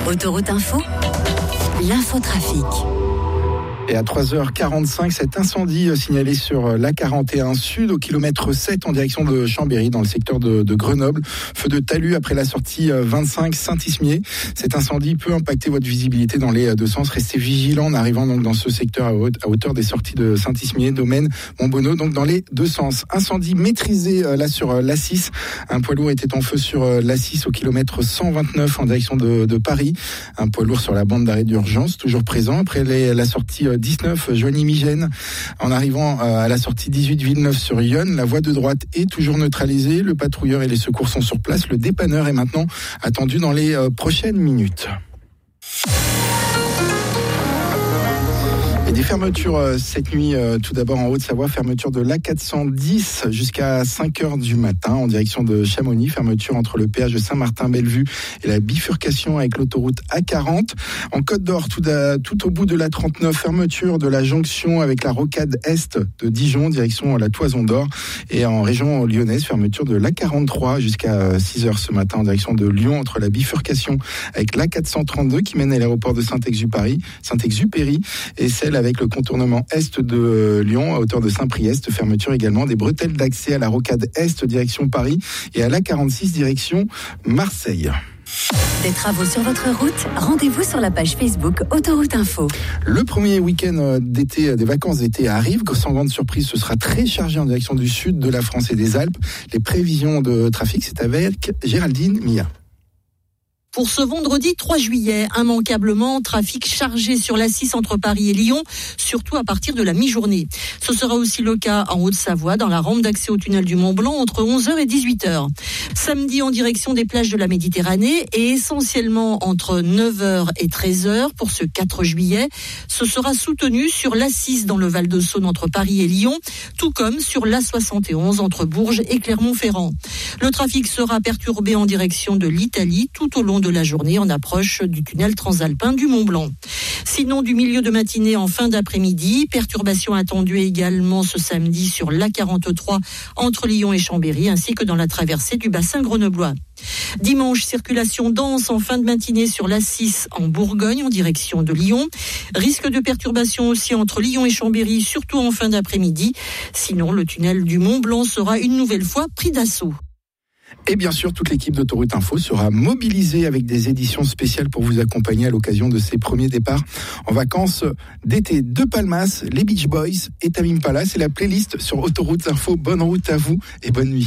Autoroute Info, l'infotrafic. Et à 3h45, cet incendie signalé sur l'A41 Sud, au kilomètre 7 en direction de Chambéry, dans le secteur de Grenoble. Feu de talus après la sortie 25 Saint-Ismier. Cet incendie peut impacter votre visibilité dans les deux sens. Restez vigilants en arrivant donc dans ce secteur à hauteur des sorties de Saint-Ismier, Domaine, Montbonneau, donc dans les deux sens. Incendie maîtrisé là sur l'A6. Un poids lourd était en feu sur l'A6 au kilomètre 129 en direction de Paris. Un poids lourd sur la bande d'arrêt d'urgence, toujours présent. Après la sortie 19 Joigny-Migène, en arrivant à la sortie 18 Villeneuve sur Yonne, la voie de droite est toujours neutralisée. Le patrouilleur et les secours sont sur place. Le dépanneur est maintenant attendu dans les prochaines minutes. Et des fermetures cette nuit, tout d'abord en Haute-Savoie, fermeture de l'A410 jusqu'à 5h du matin en direction de Chamonix, fermeture entre le péage de Saint-Martin-Bellevue et la bifurcation avec l'autoroute A40. En Côte d'Or, tout au bout de l'A39, fermeture de la jonction avec la rocade Est de Dijon, direction la Toison d'Or. Et en région lyonnaise, fermeture de l'A43 jusqu'à 6h ce matin en direction de Lyon, entre la bifurcation avec l'A432 qui mène à l'aéroport de Saint-Exupéry et celle avec le contournement est de Lyon à hauteur de Saint-Priest. Fermeture également des bretelles d'accès à la rocade Est direction Paris et à l'A46 direction Marseille. Des travaux sur votre route, rendez-vous sur la page Facebook Autoroute Info. Le premier week-end d'été, des vacances d'été arrive. Sans grande surprise, ce sera très chargé en direction du sud de la France et des Alpes. Les prévisions de trafic, c'est avec Géraldine Mia. Pour ce vendredi 3 juillet, immanquablement, trafic chargé sur l'A6 entre Paris et Lyon, surtout à partir de la mi-journée. Ce sera aussi le cas en Haute-Savoie, dans la rampe d'accès au tunnel du Mont-Blanc, entre 11h et 18h. Samedi, en direction des plages de la Méditerranée et essentiellement entre 9h et 13h pour ce 4 juillet. Ce sera soutenu sur l'A6 dans le Val-de-Saône entre Paris et Lyon, tout comme sur l'A71 entre Bourges et Clermont-Ferrand. Le trafic sera perturbé en direction de l'Italie tout au long de la journée en approche du tunnel transalpin du Mont-Blanc. Sinon, du milieu de matinée en fin d'après-midi, perturbations attendues également ce samedi sur l'A43 entre Lyon et Chambéry, ainsi que dans la traversée du bassin grenoblois. Dimanche, circulation dense en fin de matinée sur l'A6 en Bourgogne en direction de Lyon. Risque de perturbation aussi entre Lyon et Chambéry, surtout en fin d'après-midi. Sinon, le tunnel du Mont-Blanc sera une nouvelle fois pris d'assaut. Et bien sûr, toute l'équipe d'Autoroute Info sera mobilisée avec des éditions spéciales pour vous accompagner à l'occasion de ces premiers départs en vacances d'été de Palmas, les Beach Boys et Tame Impala. C'est la playlist sur Autoroute Info. Bonne route à vous et bonne nuit.